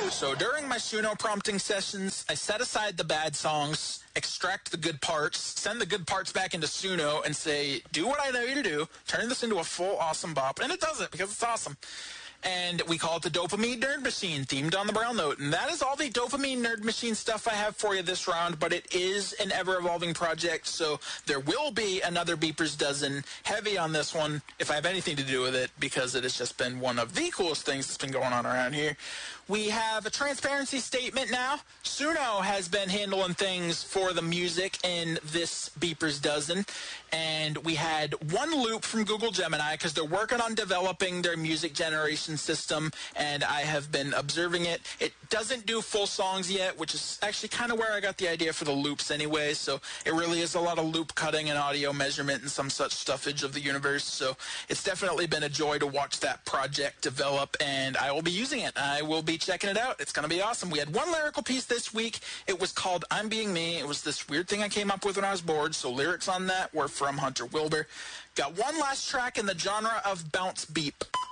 So during my Suno prompting sessions, I set aside the bad songs, extract the good parts, send the good parts back into Suno, and say, do what I know you to do, turn this into a full awesome bop, and it does it because it's awesome. And we call it the Dopamine Nerd Machine, themed on the Brown Note. And that is all the Dopamine Nerd Machine stuff I have for you this round, but it is an ever-evolving project, so there will be another Beeper's Dozen heavy on this one, if I have anything to do with it, because it has just been one of the coolest things that's been going on around here. We have a transparency statement now. Suno has been handling things for the music in this Beeper's Dozen, and we had one loop from Google Gemini, because they're working on developing their music generation system, and I have been observing it. It doesn't do full songs yet, which is actually kind of where I got the idea for the loops anyway, so it really is a lot of loop cutting and audio measurement and some such stuffage of the universe, so it's definitely been a joy to watch that project develop, and I will be using it. I will be checking it out. It's going to be awesome. We had one lyrical piece this week. It was called I'm Being Me. It was this weird thing I came up with when I was bored, so lyrics on that were from Hunter Wilbur. Got one last track in the genre of bounce beep.